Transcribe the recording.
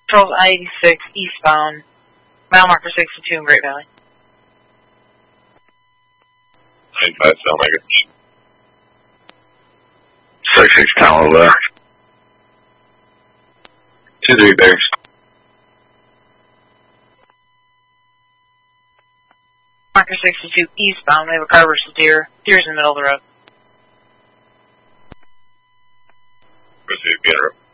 Control I-86 eastbound, mile marker 62 in Great Valley. 95 Cellmaker. 66 Tower left. 23 Bears. Marker 62 eastbound, we have a car versus deer. Deer's in the middle of the road. Proceed, get her.